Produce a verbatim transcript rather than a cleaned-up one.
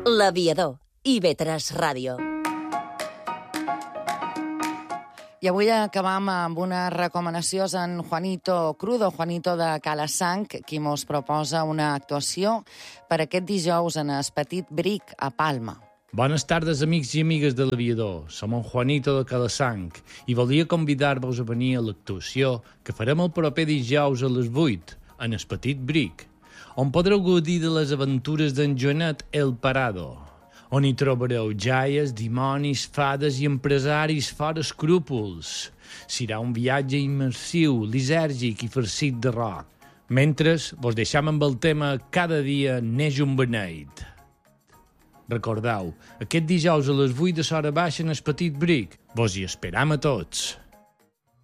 L'Aviador, I V tres Ràdio. I avui acabam amb una recomanació en Juanito Crudo, Juanito de Calasanc, qui mos proposa una actuació per aquest dijous en el Petit Bric a Palma. Bones tardes, amics i amigues de l'Aviador. Som en Juanito de Calasanc i volia convidar-vos a venir a l'actuació que farem el proper dijous a les vuit, en el Petit Bric, on podreu gaudir de les aventures d'en Joanet el Parado, on hi trobareu jaies, dimonis, fades i empresaris fora escrúpols. Serà un viatge immersiu, lisèrgic i farcit de rock. Mentre vos deixam amb el tema Cada dia neix un beneit. Recordeu, aquest dijous a les vuit de l'hora baixa en el Petit Bric. Vos hi esperam a tots.